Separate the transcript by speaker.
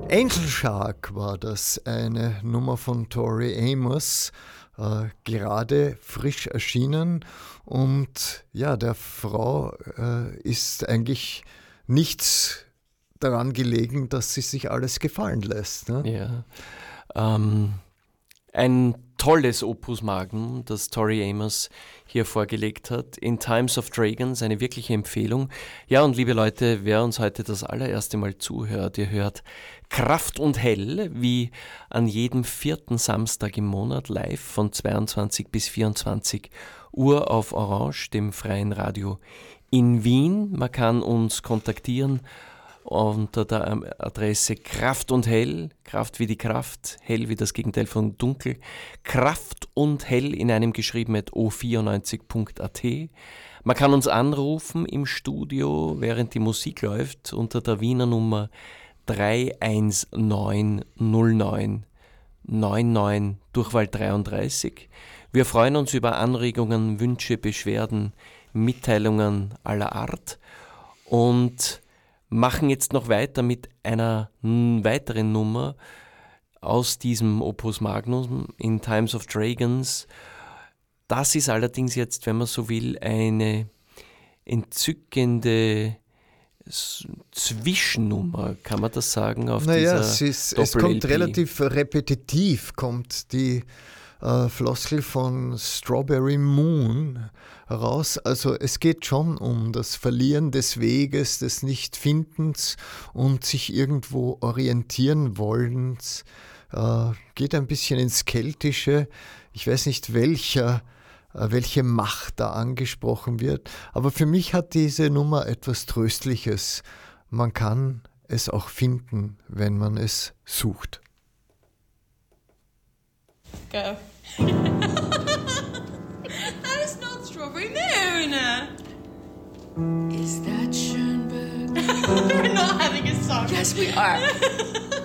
Speaker 1: Angel Shark war das, eine Nummer von Tori Amos, gerade frisch erschienen. Und ja, der Frau ist eigentlich nichts daran gelegen, dass sie sich alles gefallen lässt. Ne?
Speaker 2: Ja, ein tolles Opus Magnum, das Tori Amos hier vorgelegt hat. In Times of Dragons, eine wirkliche Empfehlung. Ja, und liebe Leute, wer uns heute das allererste Mal zuhört, ihr hört Kraft und Hell, wie an jedem 4. Samstag im Monat live von 22 bis 24 Uhr auf Orange, dem freien Radio in Wien. Man kann uns kontaktieren unter der Adresse Kraft und Hell, Kraft wie die Kraft, Hell wie das Gegenteil von Dunkel, Kraft und Hell in einem geschrieben at o94.at. Man kann uns anrufen im Studio, während die Musik läuft, unter der Wiener Nummer 31909 99 Durchwahl 33. Wir freuen uns über Anregungen, Wünsche, Beschwerden, Mitteilungen aller Art und machen jetzt noch weiter mit einer weiteren Nummer aus diesem Opus Magnum in Times of Dragons. Das ist allerdings jetzt, wenn man so will, eine entzückende Zwischennummer, kann man das sagen? Auf
Speaker 1: naja,
Speaker 2: dieser
Speaker 1: es kommt
Speaker 2: Doppel-LP.
Speaker 1: relativ repetitiv, kommt die Floskel von Strawberry Moon heraus. Also es geht schon um das Verlieren des Weges, des Nichtfindens und sich irgendwo orientieren wollens. Geht ein bisschen ins Keltische. Ich weiß nicht, welche Macht da angesprochen wird. Aber für mich hat diese Nummer etwas Tröstliches. Man kann es auch finden, wenn man es sucht.
Speaker 3: Go. That is not Strawberry Moon.
Speaker 4: Is that Schoenberg?
Speaker 3: We're not having a song.
Speaker 4: Yes, we are.